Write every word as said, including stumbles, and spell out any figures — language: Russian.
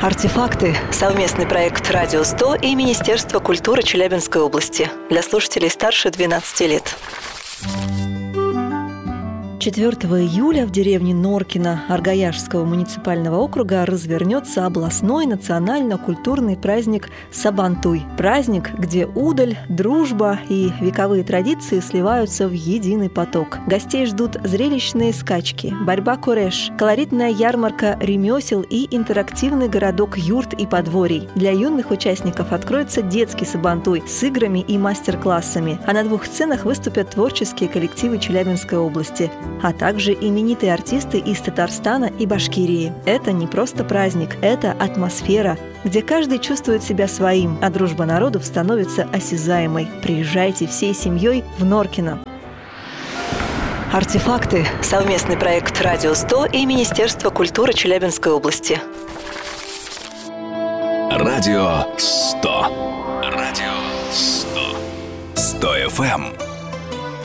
Артефакты – совместный проект «Радио сто» и Министерства культуры Челябинской области для слушателей старше двенадцати лет. четвёртого июля в деревне Норкино Аргаяшского муниципального округа развернется областной национально-культурный праздник Сабантуй. Праздник, где удаль, дружба и вековые традиции сливаются в единый поток. Гостей ждут зрелищные скачки, борьба куреш, колоритная ярмарка ремесел и интерактивный городок юрт и подворий. Для юных участников откроется детский Сабантуй с играми и мастер-классами, а на двух сценах выступят творческие коллективы Челябинской области, а также именитые артисты из Татарстана и Башкирии. Это не просто праздник, это атмосфера, где каждый чувствует себя своим, а дружба народов становится осязаемой. Приезжайте всей семьей в Норкино. Артефакты – совместный проект «Радио сто» и Министерства культуры Челябинской области. Радио сто. Радио сто. сто эф эм.